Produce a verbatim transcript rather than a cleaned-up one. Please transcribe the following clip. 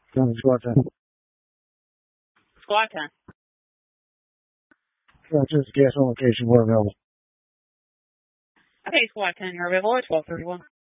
County Squad ten. Squad ten. Yeah, just gas on location. We're available. Okay, Squad ten, you're available at twelve thirty-one.